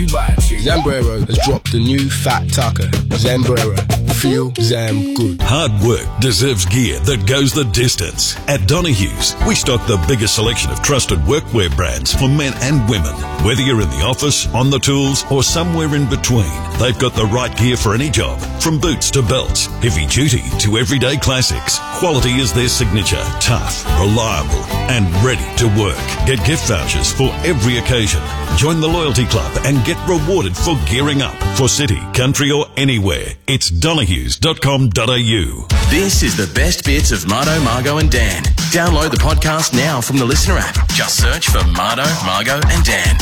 Zambrero has dropped the new fat taco. Zambrero. Feel Zam good. Hard work deserves gear that goes the distance. At Donohue's, we stock the biggest selection of trusted workwear brands for men and women. Whether you're in the office, on the tools, or somewhere in between, they've got the right gear for any job. From boots to belts, heavy duty to everyday classics, quality is their signature. Tough, reliable, and ready to work. Get gift vouchers for every occasion. Join the loyalty club and get rewarded for gearing up. For city, country, or anywhere, it's donohues.com.au. This is the best bits of Marto, Margo and Dan. Download the podcast now from the Listener app. Just search for Marto, Margo and Dan.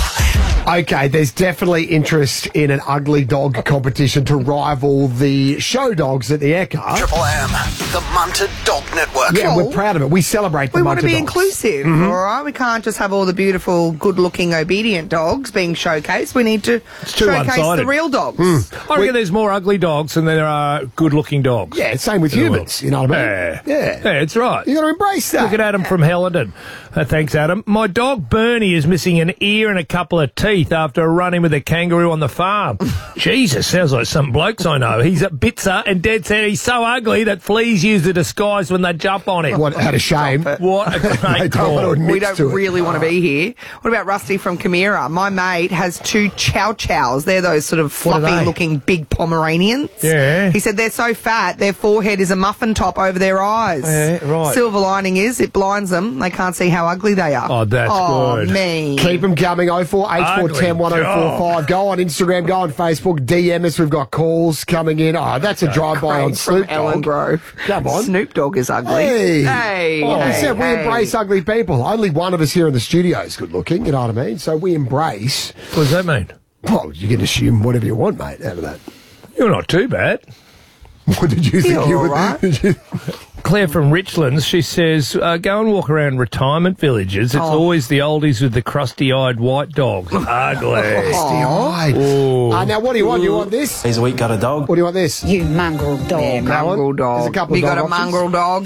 Okay, there's definitely interest in an ugly dog competition to rival the show dogs at the Ekka. Triple M, the Munted Dog Network. Yeah, we're proud of it. We celebrate the We want to Munted be dogs. inclusive, all right? We can't just have all the beautiful, good-looking, obedient dogs being showcased. We need to too showcase one-sided. the real dogs. I reckon there's more ugly dogs than there are good-looking dogs. Yeah, same with in the humans, world. you know what I mean? Yeah, it's right. You got to embrace that. Look at Adam from Hellerton. Thanks, Adam. My dog Bernie is missing an ear and a couple of teeth after running with a kangaroo on the farm. Jesus, sounds like some blokes I know. He's a bitzer and dead set. He's so ugly that fleas use the disguise when they jump on him. What a shame. What a They great don't want to call. admit We don't to it. really want to be here. What about Rusty from Chimera? My mate has 2 chow chows. They're those sort of What are they? fluffy-looking big Pomeranians. Yeah. He said they're so fat, their forehead is a muffin top over their eyes. Yeah, right. Silver lining is it blinds them. They can't see how ugly they are. Oh, that's good. mean. Keep them coming. 048410 1045. Go on Instagram, go on Facebook, DM us. We've got calls coming in. Oh, that's a drive-by on Craig Snoop from Ellen Dogg. Grove. Come on. Snoop Dogg is ugly. Hey. Oh, we said we hey. embrace ugly people. Only one of us here in the studio is good looking, you know what I mean? So we embrace. What does that mean? Well, you can assume whatever you want, mate, out of that. You're not too bad. What did you think You're you all were? right. Claire from Richlands, she says, go and walk around retirement villages. It's always the oldies with the crusty-eyed white dogs. Ugly. Crusty-eyed. Now, what do you want? You want this? He's a week got a dog. What do you want this? You mongrel dog. Yeah, That one? mongrel There's a dog. couple of You got dog a mongrel dog?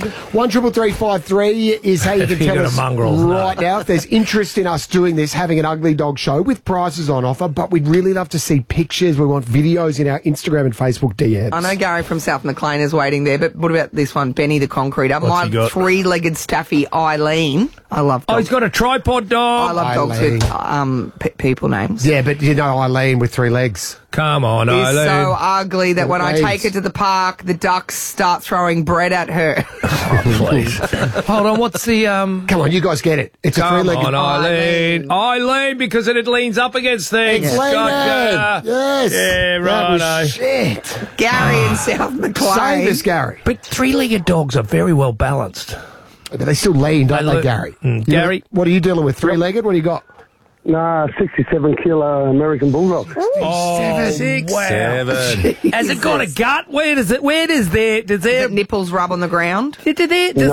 133353 is how you can You tell got a us mongrel, no. right now if there's interest in us doing this, having an ugly dog show with prizes on offer, but we'd really love to see pictures. We want videos in our Instagram and Facebook DMs. I know Gary from South McLean is waiting there, but what about this one, Benny the Concreter? What's he My got? 3-legged staffy Eileen. I love Oh, dogs. he's got a tripod dog. I love dogs with people names. Yeah, but you know Eileen with 3 legs. Come on, He's Eileen. so ugly that when I legs. take her to the park, the ducks start throwing bread at her. Please. Hold on, what's the... Come on, you guys get it. It's a Come 3-legged... on, Eileen. Eileen, because it leans up against things. It's leaning. Gotcha. Yes. Yeah, That was righto. shit. Gary in South McLean. Save us, Gary. But 3-legged dogs are very well balanced. But they still lean, don't They they, look- Gary? Gary? What are you dealing with? 3-legged? What do you got? Nah, 67-kilo American Bulldog. Oh, 6. wow. Has it got a gut? Where does Does their nipples rub on the ground? does